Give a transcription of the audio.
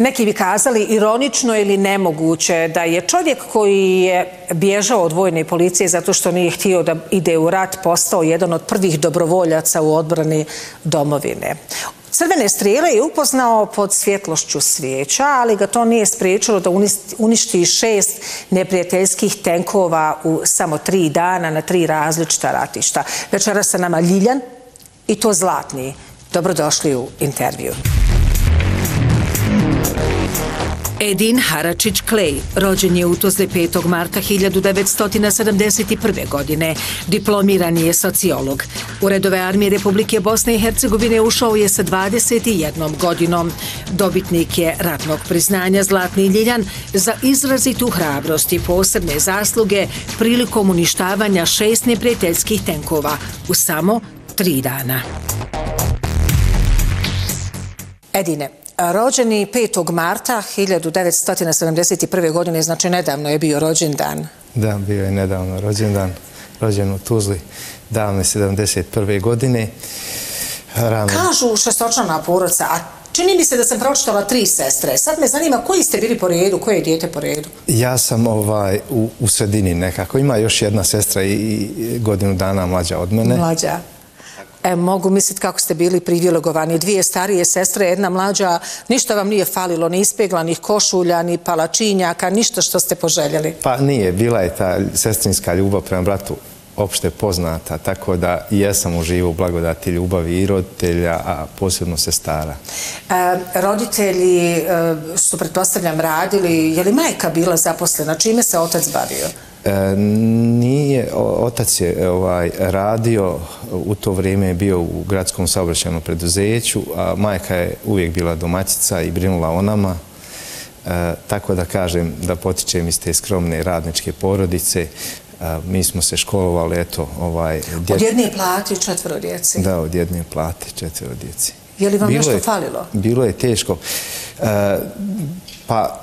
Neki bi kazali ironično ili nemoguće da je čovjek koji je bježao od vojne policije zato što nije htio da ide u rat postao jedan od prvih dobrovoljaca u odbrani domovine. Crvene strijele je upoznao pod svjetlošću svijeća, ali ga to nije spriječilo da uništi 6 neprijateljskih tenkova u samo 3 dana na 3 različita ratišta. Večera sa nama Ljiljan i to zlatni. Dobrodošli u intervju. Edin Haračić-Klej rođen je u Tuzli 5. marta 1971. godine. Diplomirani je sociolog. U redove armije Republike Bosne i Hercegovine ušao je sa 21 godinom. Dobitnik je ratnog priznanja Zlatni Ljiljan za izrazitu hrabrost i posebne zasluge prilikom uništavanja 6 neprijateljskih tenkova u samo 3 dana. Edine, rođeni 5. marta 1971. godine, znači nedavno je bio rođendan. Da, bio je nedavno rođendan, rođen u Tuzli, davne 71. godine. Kažu šestočlana porodica, a čini mi se da sam pročitala 3 sestre. Sad me zanima koji ste bili po redu, koje je dijete po redu? Ja sam u sredini nekako. Ima još jedna sestra i godinu dana mlađa od mene. Mlađa. Mogu misliti kako ste bili privilegovani. 2 starije sestre, 1 mlađa, ništa vam nije falilo, ni ispeglanih košulja, ni palačinjaka, ništa što ste poželjeli. Pa nije, bila je ta sestrinska ljubav prema bratu opšte poznata, tako da i ja sam uživao u blagodati ljubavi i roditelja, a posebno sestara. Roditelji su, pretpostavljam, radili, je li majka bila zaposlena, čime se otac bavio? Nije, otac je radio, u to vrijeme je bio u gradskom saobraćajnom preduzeću, a majka je uvijek bila domaćica i brinula o nama. Tako da kažem da potičem iz te skromne radničke porodice. Mi smo se školovali, eto... Od jedne plati 4 djeci? Da, od jedne plati 4 djeci. Je li vam nešto falilo? Bilo je teško. Pa